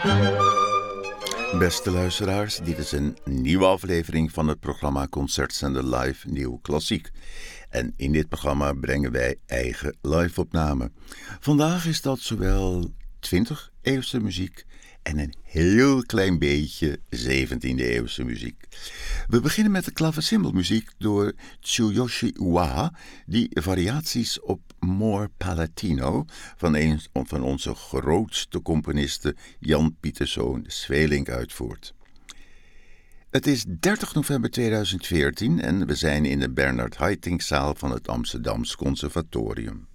Beste luisteraars, dit is een nieuwe aflevering van het programma Concertzender Live Nieuw Klassiek. En in dit programma brengen wij eigen live-opnamen. Vandaag is dat zowel 20e-eeuwse muziek en een heel klein beetje 17e-eeuwse muziek. We beginnen met de klaversymbolmuziek door Tsuyoshi Uwa, die variaties op More Palatino van onze grootste componisten Jan Pieterszoon Sweelinck uitvoert. Het is 30 november 2014 en we zijn in de Bernard Haitink-zaal van het Amsterdams Conservatorium.